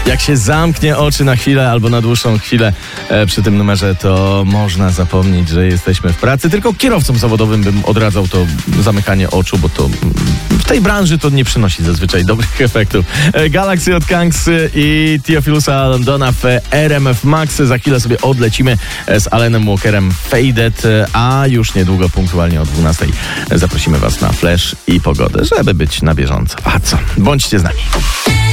Jak się zamknie oczy na chwilę albo na dłuższą chwilę przy tym numerze, to można zapomnieć, że jesteśmy w pracy. Tylko kierowcom zawodowym bym odradzał to zamykanie oczu, bo to w tej branży to nie przynosi zazwyczaj dobrych efektów. Galaxy od Kangs i Theophilusa Londona w RMF Max. Za chwilę sobie odlecimy z Alanem Walkerem Faded, a już niedługo, punktualnie o 12 zaprosimy Was na Flash i pogodę, żeby być na bieżąco. A co? Bądźcie z nami.